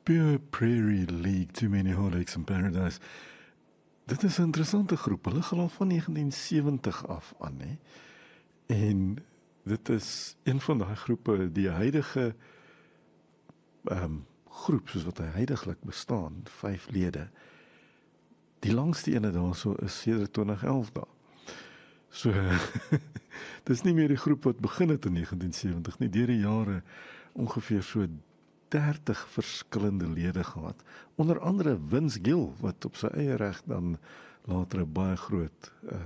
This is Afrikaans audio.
Pure Prairie League, Too Many Heartaches in Paradise. Dit is 'n interessante groep. Hulle gaan al van 1970 af aan, hè. En dit is een van daai groepe, die huidige groep, soos wat hy huidiglik bestaan, 5 lede. Die langste ene daarso is sedert 2011 daar. So, dis nie meer die groep wat begin het in 1970 nie. Deur die jare ongeveer so 30 verskillende lede gehad. Onder andere Vince Gill, wat op sy eie reg dan later 'n baie groot